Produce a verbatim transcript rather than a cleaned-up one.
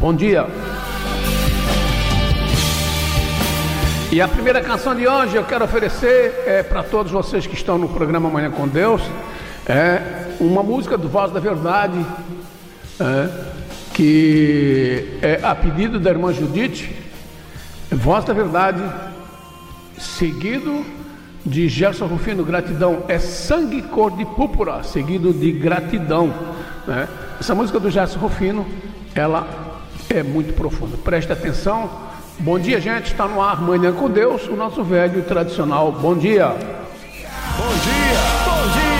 Bom dia. E a primeira canção de hoje eu quero oferecer é, para todos vocês que estão no programa Manhã com Deus, é uma música do Voz da Verdade, é, que é a pedido da irmã Judite, Voz da Verdade, seguido de Gerson Rufino, Gratidão, é Sangue Cor de Púrpura, seguido de Gratidão, né? Essa música do Gerson Rufino, ela é muito profunda, preste atenção. Bom dia, gente, está no ar Manhã com Deus, o nosso velho e tradicional bom dia. Bom dia.